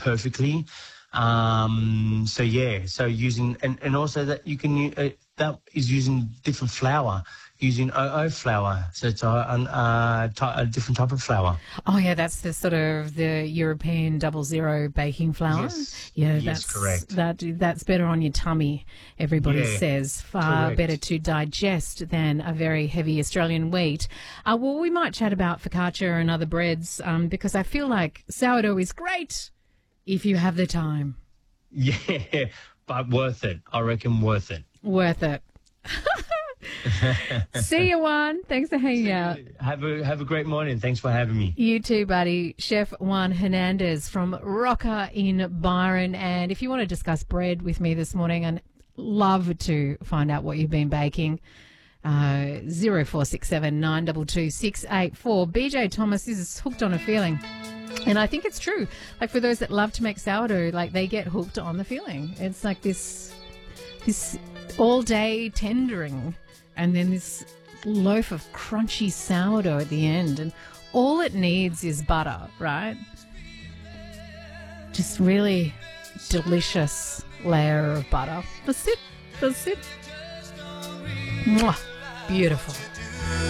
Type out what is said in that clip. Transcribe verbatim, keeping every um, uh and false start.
perfectly. Um, so yeah, so using and, and also that you can u- uh, that is using different flour, using O O flour, so it's a, an- uh, ty- a different type of flour. Oh, yeah, that's the sort of the European double zero baking flour. Yes, Yeah, yes, that's correct. that. That's better on your tummy. Everybody Yeah, says far correct. better to digest than a very heavy Australian wheat. Uh, well, we might chat about focaccia and other breads um, because I feel like sourdough is great if you have the time. Yeah, but worth it. I reckon worth it. Worth it. See you, Juan. Thanks for hanging out. Have a have a great morning. Thanks for having me. You too, buddy. Chef Juan Hernandez from Rocker in Byron. And if you want to discuss bread with me this morning, I'd love to find out what you've been baking. Uh, zero four six seven nine two two six eight four. B J Thomas is hooked on a feeling. And I think it's true. Like for those that love to make sourdough, like they get hooked on the feeling. It's like this, this all day tendering and then this loaf of crunchy sourdough at the end. And all it needs is butter, right? Just really delicious layer of butter. That's it. That's it. Mwah. Beautiful.